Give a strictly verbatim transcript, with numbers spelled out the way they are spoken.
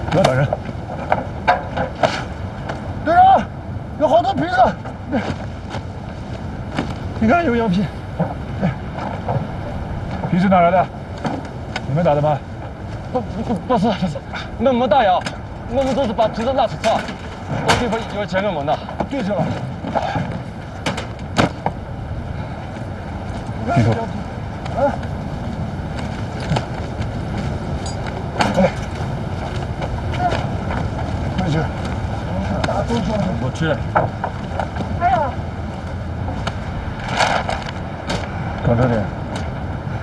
不要打人。队长，有好多瓶子。你看有药品。瓶是哪来的？你们打的吗？ 不不不是不是，我们没打药，我们就是把瓶子拿出查，老地方有钱我们的。 对着了。 低头。 啊。来。回去。打多少？ 我去。 还有。 搞这点。